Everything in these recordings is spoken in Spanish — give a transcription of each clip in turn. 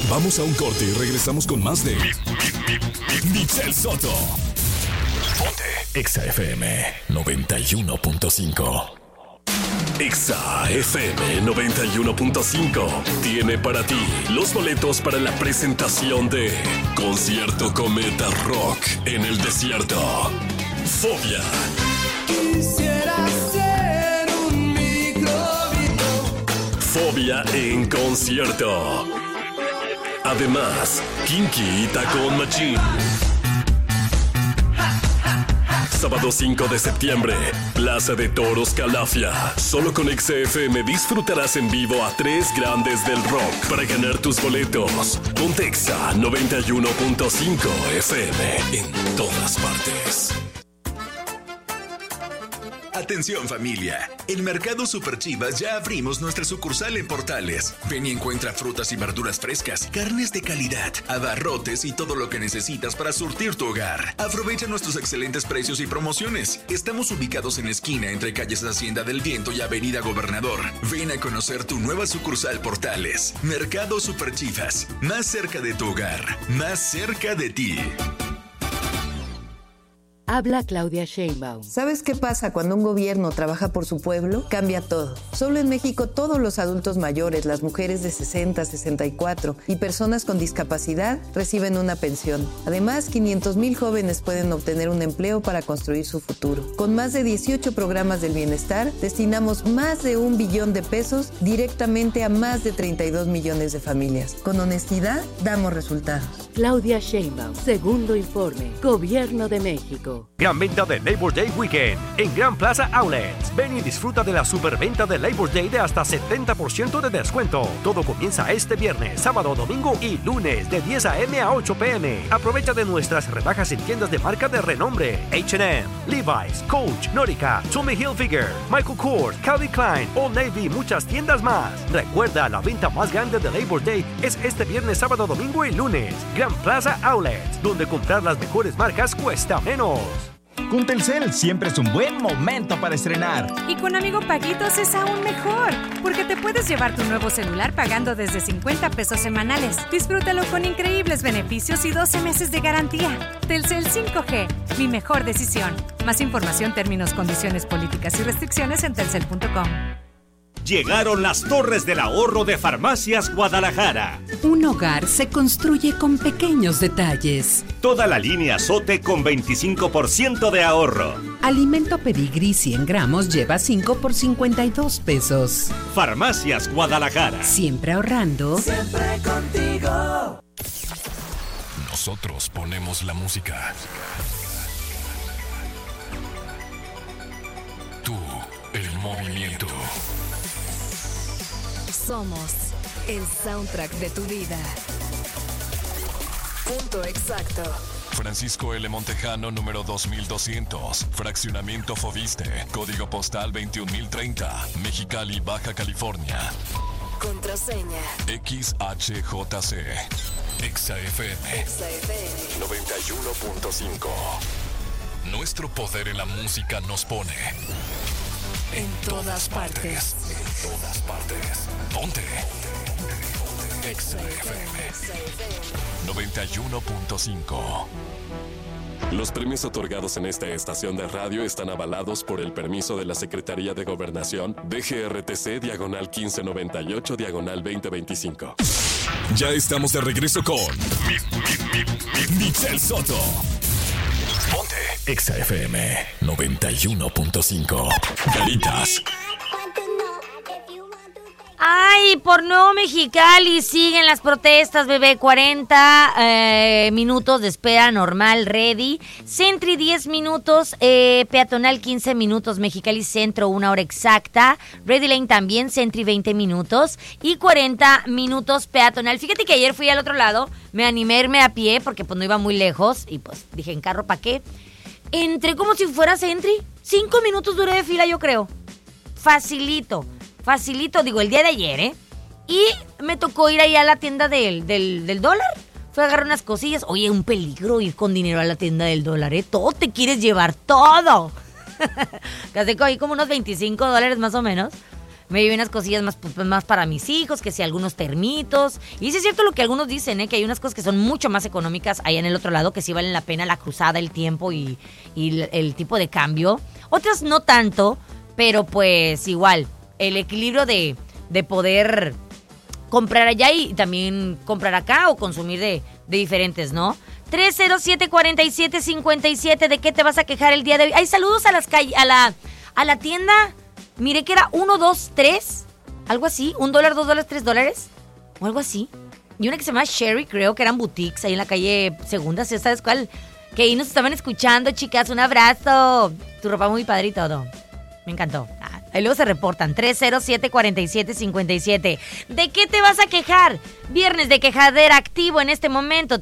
Vamos a un corte y regresamos con más de Michelle Soto. Ponte Exa FM 91.5. Exa FM 91.5 tiene para ti los boletos para la presentación de Concierto Cometa Rock en el Desierto. Fobia. Quisiera ser un microbito. Fobia en concierto. Además, Kinky y Tacón Machín. Sábado 5 de septiembre, Plaza de Toros Calafia. Solo con XFM disfrutarás en vivo a 3 grandes del rock. Para ganar tus boletos, ponte Exa 91.5 FM en todas partes. Atención familia, en Mercado Super Chivas ya abrimos nuestra sucursal en Portales. Ven y encuentra frutas y verduras frescas, carnes de calidad, abarrotes y todo lo que necesitas para surtir tu hogar. Aprovecha nuestros excelentes precios y promociones. Estamos ubicados en esquina entre calles Hacienda del Viento y Avenida Gobernador. Ven a conocer tu nueva sucursal Portales. Mercado Super Chivas, más cerca de tu hogar, más cerca de ti. Habla Claudia Sheinbaum. ¿Sabes qué pasa cuando un gobierno trabaja por su pueblo? Cambia todo. Solo en México todos los adultos mayores, las mujeres de 60, 64 y personas con discapacidad reciben una pensión. Además, 500,000 jóvenes pueden obtener un empleo para construir su futuro. Con más de 18 programas del bienestar, destinamos más de 1 billón de pesos directamente a más de 32 millones de familias. Con honestidad, damos resultados. Claudia Sheinbaum, segundo informe, Gobierno de México. Gran venta de Labor Day Weekend en Gran Plaza Outlets. Ven y disfruta de la superventa de Labor Day de hasta 70% de descuento. Todo comienza este viernes, sábado, domingo y lunes de 10 a.m. a 8 p.m. Aprovecha de nuestras rebajas en tiendas de marca de renombre: H&M, Levi's, Coach, Nautica, Tommy Hilfiger, Michael Kors, Calvin Klein, Old Navy y muchas tiendas más. Recuerda, la venta más grande de Labor Day es este viernes, sábado, domingo y lunes. Gran Plaza Outlets, donde comprar las mejores marcas cuesta menos. Con Telcel siempre es un buen momento para estrenar. Y con Amigo Paguitos es aún mejor, porque te puedes llevar tu nuevo celular pagando desde 50 pesos semanales. Disfrútalo con increíbles beneficios y 12 meses de garantía. Telcel 5G, mi mejor decisión. Más información, términos, condiciones, políticas y restricciones en telcel.com. Llegaron las Torres del Ahorro de Farmacias Guadalajara. Un hogar se construye con pequeños detalles. Toda la línea Sote con 25% de ahorro. Alimento Pedigrí 100 gramos lleva 5 por 52 pesos. Farmacias Guadalajara. Siempre ahorrando. Siempre contigo. Nosotros ponemos la música. Tú, el movimiento. Somos el soundtrack de tu vida. Punto exacto. Francisco L. Montejano, número 2200. Fraccionamiento Fobiste. Código postal 21030. Mexicali, Baja California. Contraseña. XHJC. Exa FM. Exa FM. 91.5. Nuestro poder en la música nos pone en todas partes. En todas partes. Ponte. Exa FM 91.5. Los premios otorgados en esta estación de radio están avalados por el permiso de la Secretaría de Gobernación DGRTC /1598/2025. Ya estamos de regreso con Michelle Soto. Ponte Exa FM 91.5. Caritas. Ay, por Nuevo Mexicali siguen las protestas, bebé. 40 minutos de espera normal, ready. Sentry 10 minutos, peatonal 15 minutos, Mexicali Centro 1 hora exacta. Ready Lane también, Sentry 20 minutos y 40 minutos peatonal. Fíjate que ayer fui al otro lado, me animé a irme a pie porque pues no iba muy lejos y pues dije, ¿en carro para qué? Entré como si fuera Sentry. 5 minutos duré de fila, yo creo. Facilito, digo, el día de ayer, Y me tocó ir ahí a la tienda del dólar. Fui a agarrar unas cosillas. Oye, un peligro ir con dinero a la tienda del dólar, Todo te quieres llevar, todo. Gasté ahí como unos $25 más o menos. me llevé unas cosillas más para mis hijos, que si algunos termitos. Y sí es cierto lo que algunos dicen, que hay unas cosas que son mucho más económicas allá en el otro lado, que sí valen la pena la cruzada, el tiempo y el tipo de cambio. Otras no tanto, pero pues igual, el equilibrio de poder comprar allá y también comprar acá o consumir de diferentes, ¿no? 307-4757, ¿de qué te vas a quejar el día de hoy? Hay saludos a las a la tienda. Miré que era 1, 2, 3, algo así, $1, $2, $3, o algo así. Y una que se llama Sherry, creo que eran boutiques ahí en la calle Segunda, ¿sí sabes cuál? Que ahí nos estaban escuchando, chicas, un abrazo. Tu ropa muy padre y todo. Me encantó. Ahí luego se reportan, 307-4757. ¿De qué te vas a quejar? Viernes de quejadera activo en este momento,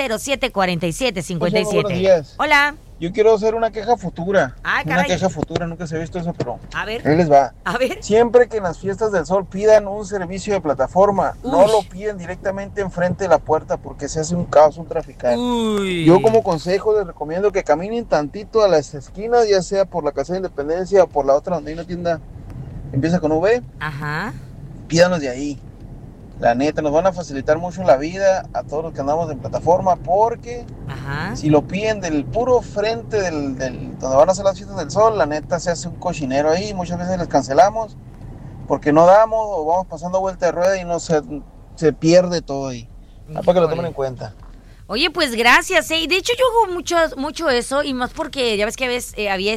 307-4757. Buenos días. Hola. Yo quiero hacer una queja futura. Ah, una queja futura, nunca se ha visto eso, pero a ver. Ahí les va. A ver. Siempre que en las fiestas del sol pidan un servicio de plataforma, no lo piden directamente enfrente de la puerta porque se hace un caos, un traficante. Yo como consejo les recomiendo que caminen tantito a las esquinas, ya sea por la Casa de Independencia o por la otra donde hay una tienda empieza con V. Ajá. Pídanos de ahí. La neta, nos van a facilitar mucho la vida a todos los que andamos en plataforma porque si lo piden del puro frente donde van a hacer las fiestas del sol, la neta se hace un cochinero ahí, muchas veces les cancelamos porque no damos o vamos pasando vuelta de rueda y no se pierde todo ahí. Para que lo tomen en cuenta. Oye, pues gracias, De hecho yo hago mucho eso y más porque ya ves que había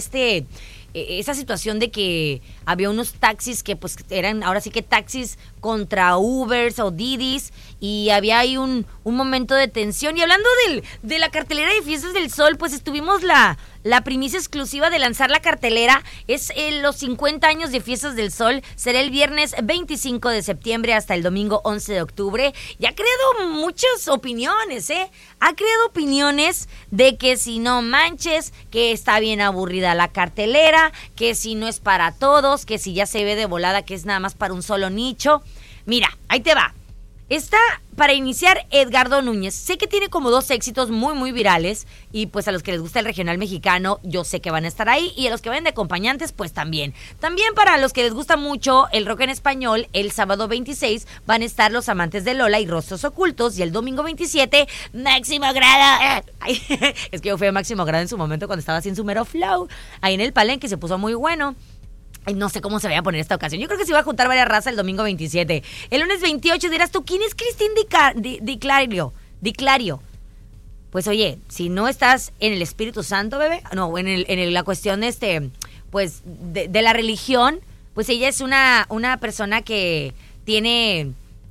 esa situación de que había unos taxis que pues eran ahora sí que taxis contra Ubers o Didis y había ahí un momento de tensión. Y hablando de la cartelera de Fiestas del Sol, pues tuvimos la primicia exclusiva de lanzar la cartelera. Es los 50 años de Fiestas del Sol. Será el viernes 25 de septiembre hasta el domingo 11 de octubre. Y ha creado muchas opiniones, Ha creado opiniones de que si no manches, que está bien aburrida la cartelera, que si no es para todos, que si ya se ve de volada que es nada más para un solo nicho. Mira, ahí te va. Está para iniciar Edgardo Núñez. Sé que tiene como 2 éxitos muy, muy virales. Y pues a los que les gusta el regional mexicano, yo sé que van a estar ahí. Y a los que vayan de acompañantes, pues también. También para los que les gusta mucho el rock en español, el sábado 26 van a estar Los Amantes de Lola y Rostros Ocultos. Y el domingo 27, Máximo Grado. Es que yo fui a Máximo Grado en su momento cuando estaba así en su mero flow. Ahí en el Palenque se puso muy bueno. No sé cómo se vaya a poner esta ocasión. Yo creo que se va a juntar varias razas el domingo 27. El lunes 28 dirás tú, ¿quién es Cristín Di Clario? Pues oye, si no estás en el Espíritu Santo, bebé, no, en la cuestión pues de la religión, pues ella es una persona que tiene,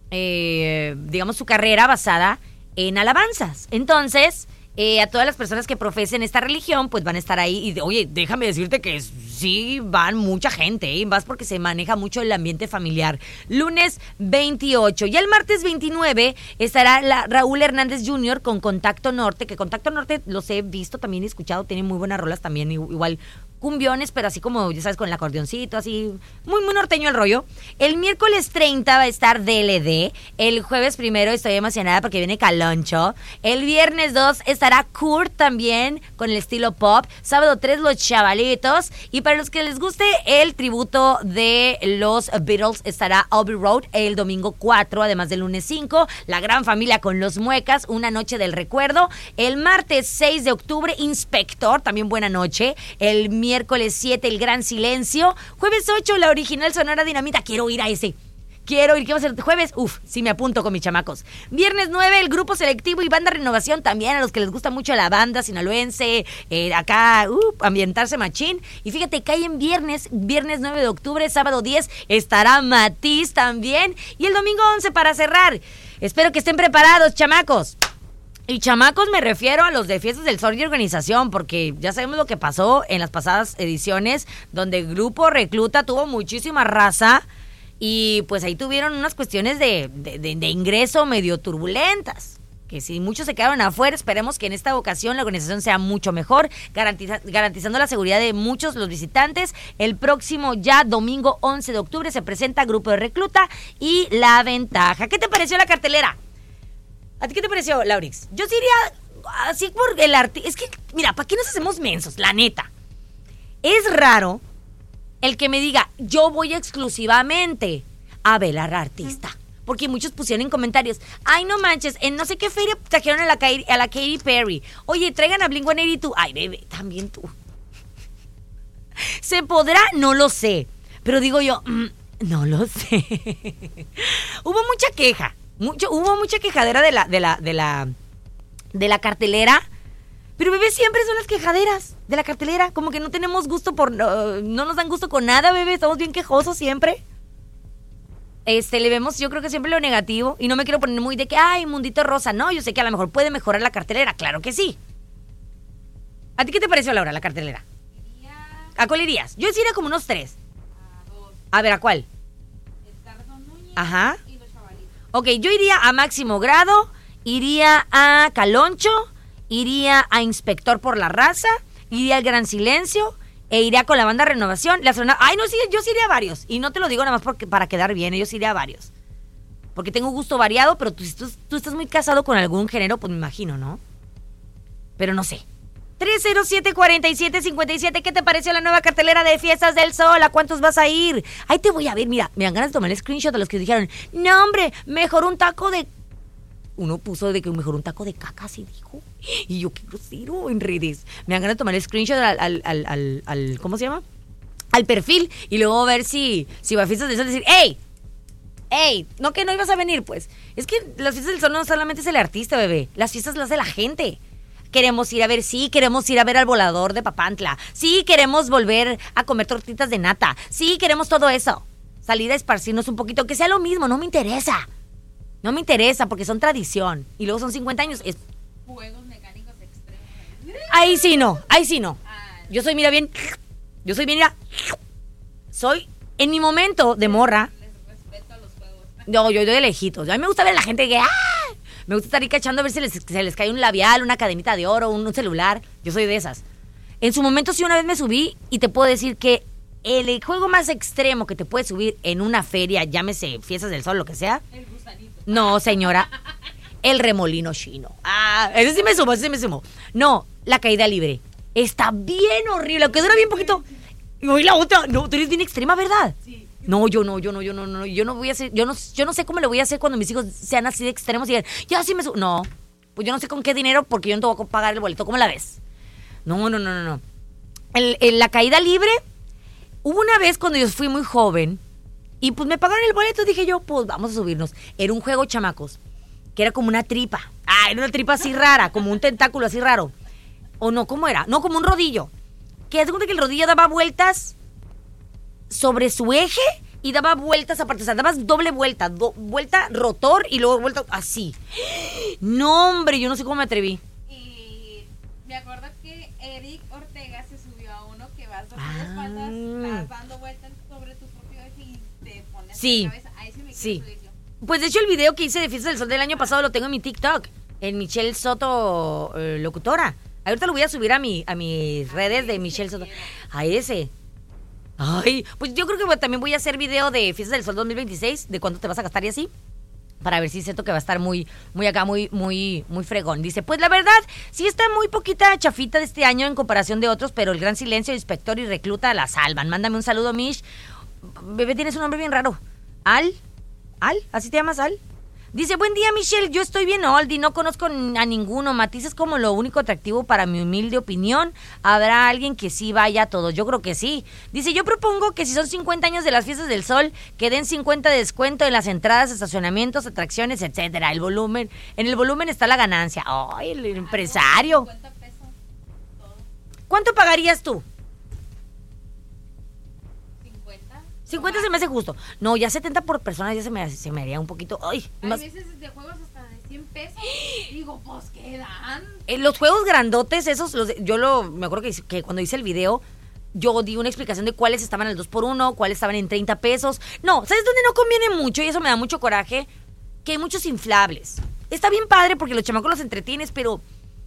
digamos, su carrera basada en alabanzas. Entonces, a todas las personas que profesen esta religión, pues van a estar ahí. Y oye, déjame decirte que sí van mucha gente, más porque se maneja mucho el ambiente familiar. Lunes 28. Y el martes 29 estará Raúl Hernández Jr. con Contacto Norte, que Contacto Norte los he visto, también he escuchado, tiene muy buenas rolas también, igual cumbiones, pero así como, ya sabes, con el acordeoncito, así, muy, muy norteño el rollo. El miércoles 30 va a estar DLD. El jueves 1 estoy emocionada porque viene Caloncho. El viernes 2 estará Kurt también, con el estilo pop. Sábado 3, Los Chavalitos. Y para los que les guste el tributo de los Beatles, estará Abbey Road el domingo 4, además del lunes 5. La Gran Familia con Los Muecas, Una Noche del Recuerdo. El martes 6 de octubre, Inspector, también buena noche. El miércoles 7, El Gran Silencio. Jueves 8, la original Sonora Dinamita. Quiero ir a ese. Quiero ir. ¿Qué va a ser jueves? Sí me apunto con mis chamacos. Viernes 9, el Grupo Selectivo y Banda Renovación. También a los que les gusta mucho la banda sinaloense. Acá, ambientarse machín. Y fíjate, cae en viernes 9 de octubre, sábado 10, estará Matiz también. Y el domingo 11 para cerrar. Espero que estén preparados, chamacos. Y chamacos me refiero a los de Fiestas del Sol y Organización, porque ya sabemos lo que pasó en las pasadas ediciones, donde el Grupo Recluta tuvo muchísima raza y pues ahí tuvieron unas cuestiones de ingreso medio turbulentas, que si muchos se quedaron afuera, esperemos que en esta ocasión la organización sea mucho mejor, garantizando la seguridad de muchos los visitantes. El próximo ya domingo 11 de octubre se presenta Grupo de Recluta y La Ventaja. ¿Qué te pareció la cartelera? ¿A ti qué te pareció, Laurix? Yo sí iría así por el arte. Es que, mira, ¿para qué nos hacemos mensos? La neta. Es raro el que me diga, yo voy exclusivamente a ver a la artista. Porque muchos pusieron en comentarios, ay, no manches, en no sé qué feria trajeron a la Katy Perry. Oye, traigan a Blink-182. Ay, bebé, también tú. ¿Se podrá? No lo sé. Pero digo yo, no lo sé. Hubo mucha queja. Hubo mucha quejadera de la cartelera. Pero, bebé, siempre son las quejaderas de la cartelera. Como que no tenemos gusto no nos dan gusto con nada, bebé. Estamos bien quejosos siempre. Le vemos, yo creo que siempre lo negativo. Y no me quiero poner muy de que, ay, mundito rosa. No, yo sé que a lo mejor puede mejorar la cartelera. Claro que sí. ¿A ti qué te pareció, Laura, la cartelera? ¿A cuál irías? Yo iría como unos 3. A ver, ¿a cuál? Ajá. Ok, yo iría a Máximo Grado, iría a Caloncho, iría a Inspector por la Raza, iría al Gran Silencio, e iría con la banda Renovación. Ay, no, sí, yo sí iría a varios. Y no te lo digo nada más para quedar bien, yo sí iría a varios. Porque tengo un gusto variado, pero tú estás muy casado con algún género, pues me imagino, ¿no? Pero no sé. 307-4757, ¿qué te pareció la nueva cartelera de Fiestas del Sol? ¿A cuántos vas a ir? Ahí te voy a ver, mira, me dan ganas de tomar el screenshot de los que dijeron, no, hombre, mejor un taco de... Uno puso de que mejor un taco de caca, así dijo. Y yo, qué grosero en redes. Me dan ganas de tomar el screenshot al ¿cómo se llama? Al perfil. Y luego ver si va a Fiestas del Sol, decir, ¡ey! No, que no ibas a venir, pues. Es que las Fiestas del Sol no solamente es el artista, bebé. Las fiestas las hace la gente. Queremos ir a ver al volador de Papantla. Sí, queremos volver a comer tortitas de nata. Sí, queremos todo eso. Salir a esparcirnos un poquito, que sea lo mismo, no me interesa. No me interesa porque son tradición. Y luego son 50 años. Juegos mecánicos extremos. Ahí sí no. Yo soy, mira, soy, en mi momento de morra. Les respeto a los juegos. No, yo doy de lejitos. A mí me gusta ver a la gente que... Me gusta estar ahí cachando a ver si se les cae un labial, una cadenita de oro, un celular. Yo soy de esas. En su momento sí una vez me subí y te puedo decir que el juego más extremo que te puedes subir en una feria, llámese Fiestas del Sol, lo que sea. El gusanito. No, señora. El remolino chino. Ese sí me sumo. No, la caída libre. Está bien horrible, aunque dura bien poquito. Y la otra, no, tú eres bien extrema, ¿verdad? Sí. No, yo no voy a hacer, yo no sé cómo le voy a hacer cuando mis hijos sean así de extremos y digan, ya sí me subo. No, pues yo no sé con qué dinero porque yo no te voy a pagar el boleto, ¿cómo la ves? No. La caída libre, hubo una vez cuando yo fui muy joven y pues me pagaron el boleto, dije yo, pues vamos a subirnos. Era un juego, chamacos, que era como una tripa. Era una tripa así rara, como un tentáculo así raro. ¿O no? ¿Cómo era? No, como un rodillo. Que haz de cuenta que el rodillo daba vueltas sobre su eje y daba vueltas aparte, o sea, dabas doble vuelta, vuelta rotor y luego vuelta así. No, hombre, yo no sé cómo me atreví. Y me acuerdo que Eric Ortega se subió a uno que vas a hacer espaldas, estás dando vueltas sobre tu propio eje y te pones la cabeza. Ahí sí me quiero subir yo. Pues de hecho el video que hice de Fiestas del Sol del año pasado lo tengo en mi TikTok, en Michelle Soto Locutora. Ahorita lo voy a subir a mis redes de Michelle Soto. A ese. Ay, pues yo creo que también voy a hacer video de Fiestas del Sol 2026, de cuánto te vas a gastar y así, para ver si es cierto que va a estar muy acá, muy fregón. Dice, pues la verdad, sí está muy poquita chafita de este año en comparación de otros, pero el Gran Silencio, Inspector y Recluta la salvan. Mándame un saludo, Mish. Bebé, tienes un nombre bien raro. ¿Al? ¿Así te llamas, Al? Dice, buen día, Michelle, yo estoy bien oldie, no conozco a ninguno. Matiz es como lo único atractivo para mi humilde opinión. ¿Habrá alguien que sí vaya a todos? Yo creo que sí. Dice, yo propongo que si son 50 años de las Fiestas del Sol, que den 50 de descuento en las entradas, estacionamientos, atracciones, etcétera. En el volumen está la ganancia. Ay, el empresario. 50 pesos, todo. ¿Cuánto pagarías tú? 50 se me hace justo. No, ya 70 por persona ya se me haría un poquito. Ay, hay veces de juegos hasta de 100 pesos. Digo, pues, ¿qué dan? Los juegos grandotes, esos, me acuerdo que cuando hice el video, yo di una explicación de cuáles estaban al 2x1, cuáles estaban en 30 pesos. No, ¿sabes dónde no conviene mucho? Y eso me da mucho coraje. Que hay muchos inflables. Está bien padre porque los chamacos los entretienes, pero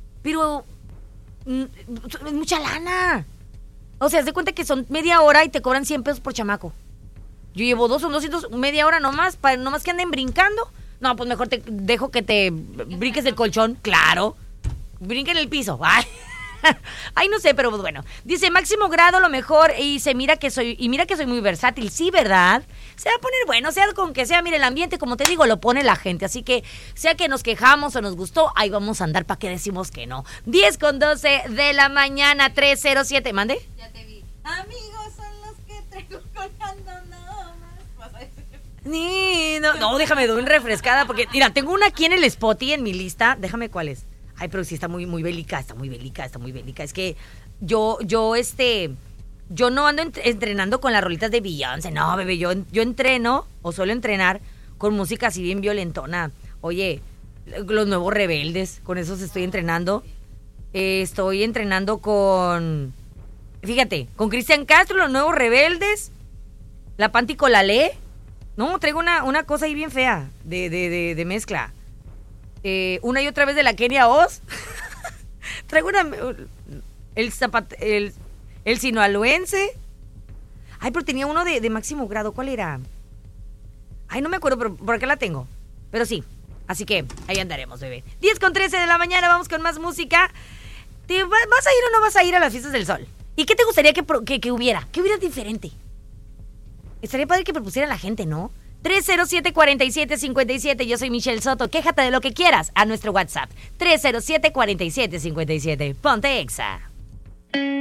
es mucha lana. O sea, haz de cuenta que son media hora y te cobran 100 pesos por chamaco. Yo llevo 200, media hora nomás que anden brincando. No, pues mejor te dejo que te brinques el colchón. Claro. Brinca en el piso. Ay. Ay, no sé, pero bueno. Dice, máximo grado lo mejor y mira que soy muy versátil. Sí, ¿verdad? Se va a poner bueno, sea con que sea, mire, el ambiente, como te digo, lo pone la gente. Así que, sea que nos quejamos o nos gustó, ahí vamos a andar, ¿para qué decimos que no? 10:12 de la mañana, 3:07. ¿Mande? Ya te vi. Amigos son los que traigo colgando nomás. No, déjame doy una refrescada, porque, mira, tengo una aquí en el Spotify, en mi lista. Déjame cuál es. Ay, pero sí está muy bélica, está muy bélica. Es que yo no ando entrenando con las rolitas de Beyoncé. No, bebé, yo entreno o suelo entrenar con música así bien violentona. Oye, Los Nuevos Rebeldes, con esos estoy entrenando. Estoy entrenando con Cristian Castro, Los Nuevos Rebeldes, La Panty Colalé. No, traigo una cosa ahí bien fea de mezcla. Una y otra vez de la Kenia Oz. Traigo el sinaloense. Ay, pero tenía uno de máximo grado. ¿Cuál era? Ay, no me acuerdo, pero por acá la tengo. Pero sí, así que ahí andaremos, bebé. 10:13 de la mañana, vamos con más música. ¿Vas a ir o no vas a ir a las fiestas del sol? ¿Y qué te gustaría que hubiera? ¿Qué hubiera diferente? Estaría padre que propusiera la gente, ¿no? 307-4757, yo soy Michelle Soto. Quéjate de lo que quieras a nuestro WhatsApp. 307-4757. Ponte Exa.